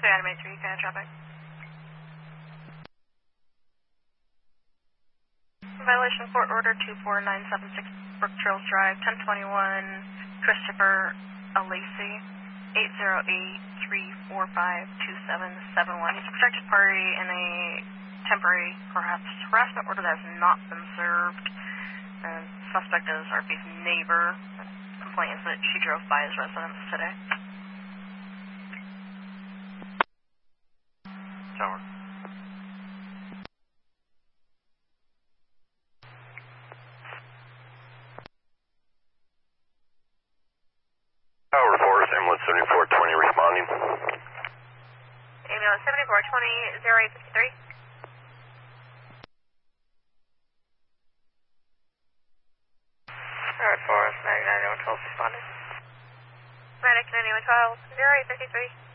Anime 3, kind of traffic. Violation court order 24976 Brook Trails Drive, 1021 Christopher Alacy, 808-345-2771. He's a protected party in a temporary, perhaps harassment order that has not been served. Suspect is RP's neighbor. Complaint is that she drove by his residence today. Over. Tower 4, ambulance 7420 responding. Ambulance 7420, 0853. Alright, Forest, 99 responding. Medic 9112, 0853.